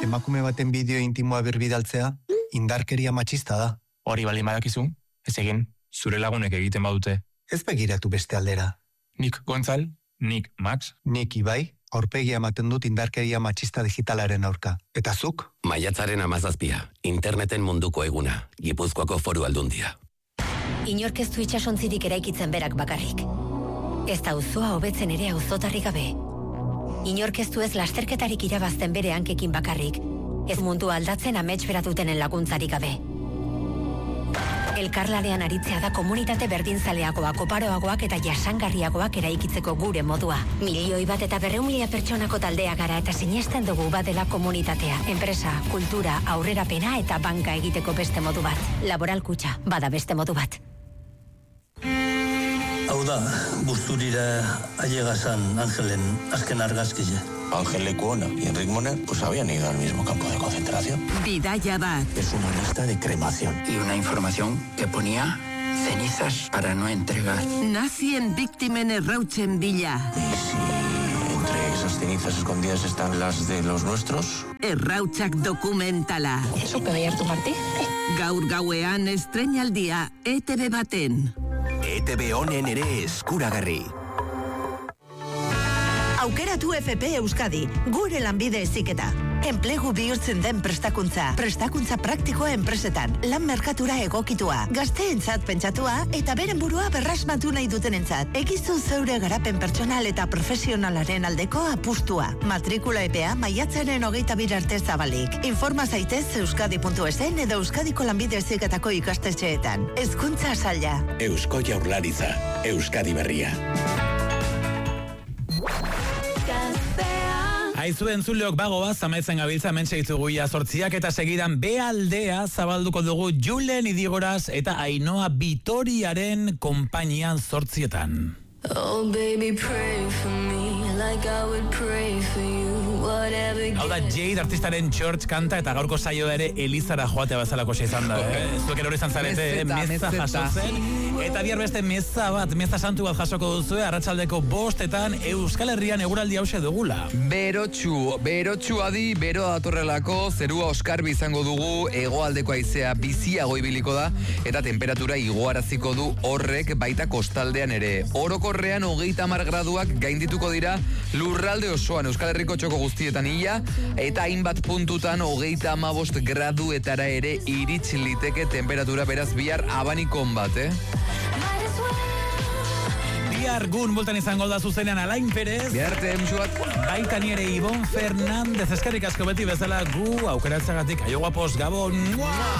emakume baten bideo intimoa berbidaltzea, indarkeria matxista da. Hori baldin badakizu, ez egin. Zure lagunek egiten badute. Ez begiratu beste aldera. Nik Gontzal, Nik Max. Nik Ibai, aurpegia ematen dut indarkeria matxista digitalaren aurka. Eta zuk? Maiatzaren 17, interneten munduko eguna, Gipuzkoako Foru Aldundia. Inork ez du itsasontzirik eraikitzen berak bakarrik. Ez da auzoa hobetzen ere auzotarrik gabe. Inork ez du ez lasterketarik irabazten bere hankekin bakarrik. Ez mundu aldatzen amets bera dutenen laguntzarik gabe. Elkarlanean aritzea da komunitate berdinzaleagoak, oparoagoak eta jasangarriagoak eraikitzeko gure modua. 1.100.000 pertsonako taldea gara eta sinesten dugu badela komunitatea, enpresa, kultura, aurrerapena eta banka egiteko beste modu bat. Laboral Kutxa, bada beste modu bat. Hau da, Busturira allegazan Ángelen azken argazkile. Ángel Lecuona y Enric Moner pues habían ido al mismo campo de concentración. Bidaia bat. Es una lista de cremación. Y una información que ponía cenizas para no entregar. Nazien biktimen errautzen bila. ¿Y si entre esas cenizas escondidas están las de los nuestros? Errautzak dokumentala. ¿Eso puede ir tu Martí? Gaur gauean estreinaldia ETV baten. ETV honen ere eskuragarri. Aukeratu FP Euskadi, gure lanbide heziketa. Enplegu bihurtzen den prestakuntza praktikoa enpresetan, lan merkatura egokitua, gazteentzat pentsatua eta beren burua berrasmatu nahi dutenentzat. Egizu zeure garapen pertsonal eta profesionalaren aldeko apustua. Matrikula epea maiatzaren 22 arte zabalik. Informa zaitez euskadi.esen edo Euskadiko lanbide heziketako ikastetxeetan. Hezkuntza saila. Eusko Jaurlaritza, Euskadi berria. Aizuen zuleok bagoaz, amaitzen gabiltza mentxe ditugu ia 8 eta segidan bealdea zabalduko dugu Julen Idigoraz eta Ainhoa Vitoriaren konpainian 8. Oh baby, pray for me like I would pray for you. Hau da Jade artistaren Church kanta eta gaurko saio ere Elizara joatea bazalako izan da. Zuek erori izan zarete meza jasotzen. Eta bihar beste meza santu bat jasoko duzue arratsaldeko 5 Euskal Herrian eguraldi hause dugula. Berotxu adi, bero datorrelako, zerua oskarbi izango dugu, hegoaldeko haizea biziago ibiliko da, eta temperatura igoaraziko du horrek baita kostaldean ere. Orokorrean 30 graduak gaindituko dira lurralde osoan Euskal Herriko txoko guztietan ia, eta hainbat puntutan 35 graduetara ere iritz liteke temperatura, beraz bihar abanikon bat, Bihar gun bultan izango da zuzenean Alain Perez. Biharte, musu bat. Baita nire Ibon Fernandez, eskerrik asko beti bezala gu aukeratzagatik. Aio guapos, Gabon.